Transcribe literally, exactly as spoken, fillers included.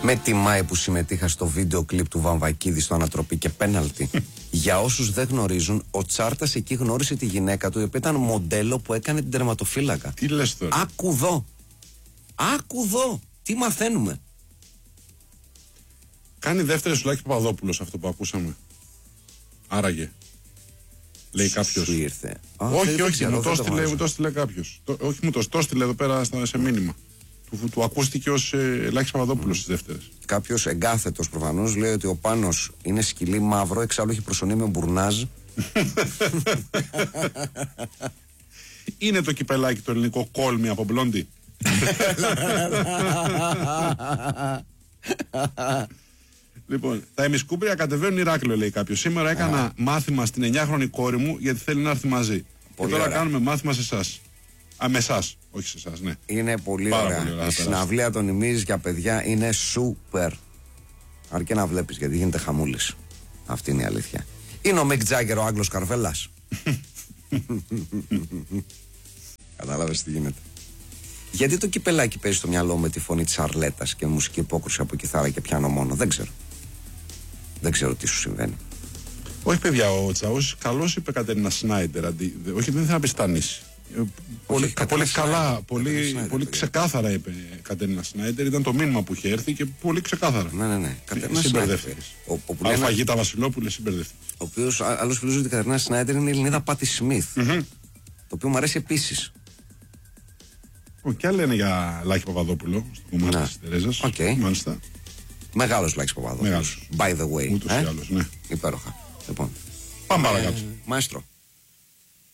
Με τιμάει που συμμετείχα στο βίντεο κλιπ του Βαμβακίδη στο Ανατροπή και πέναλτι. Για όσους δεν γνωρίζουν, ο Τσάρτας εκεί γνώρισε τη γυναίκα του, η οποία ήταν μοντέλο που έκανε την τερματοφύλακα. Τι λες τώρα? Άκου δω. Άκου δω. Τι μαθαίνουμε. Κάνει δεύτερη σου Λάκη Παπαδόπουλος αυτό που ακούσαμε. Άραγε. Λέει κάποιος. Σου ήρθε. Όχι, όχι, μου το έστειλε, μου το έστειλε κάποιος. Το, όχι, μου το, το έστειλε εδώ πέρα σε μήνυμα. Του, του ακούστηκε ως ε, Λάκης Παπαδόπουλος στις δεύτερες. Κάποιος εγκάθετος προφανώς λέει ότι ο Πάνος είναι σκυλί μαύρο, εξάλλου έχει προσωνύει με μπουρνάζ. Είναι το κυπελάκι το ελληνικό κόλμη από μπλόντι. Λοιπόν, τα ημισκούπρια κατεβαίνουν Ηράκλειο, λέει κάποιος. Σήμερα έκανα Α. μάθημα στην εννιάχρονη κόρη μου γιατί θέλει να έρθει μαζί. Πολύ και τώρα ωραία. Κάνουμε μάθημα σε εσάς. Α, με εσάς, όχι σε εσάς, ναι. Είναι πολύ Πάρα ωραία. Πολύ ωραία. Η συναυλία των ημίζης για παιδιά είναι σούπερ. Αρκεί να βλέπεις γιατί γίνεται χαμούλης. Αυτή είναι η αλήθεια. Είναι ο Μικ Τζάγκερ ο Άγγλος Καρβέλας. Κατάλαβες τι γίνεται. Γιατί το κυπελάκι παίζει στο μυαλό με τη φωνή της Αρλέτας και μουσική υπόκρουση από κιθάρα και πιάνο μόνο? Δεν ξέρω. Δεν ξέρω τι σου συμβαίνει. Όχι, παιδιά, ο Τσαούς καλώς είπε Κατερίνα Σνάιντερ. Αντί, όχι, δεν θα πει στανίσει. Πολύ, όχι, πολύ καλά, πολύ, Σνάιντερ, πολύ ξεκάθαρα είπε Κατερίνα Σνάιντερ. Ήταν το μήνυμα που είχε έρθει και πολύ ξεκάθαρα. Ναι, ναι, ναι. Συμπερδεύτηκε. Αλφαγίτα Βασιλόπουλε, συμπερδεύτηκε. Ο οποίο άλλο φιλόζω ότι η Κατερίνα Σνάιντερ είναι η Ελληνίδα Πάτη Σμιθ. Mm-hmm. Το οποίο μου αρέσει επίσης. Και άλλα λένε για Λάκη Παπαδόπουλο στο κομμάτι της Τερέζας. Okay. Μάλιστα. Μεγάλος Λάκης Παπαδόπουλος. Μεγάλος. By the way. Ούτως ε? ή άλλως, ναι. Υπέροχα. Λοιπόν. Πάμε παρακάτω. Μαέστρο.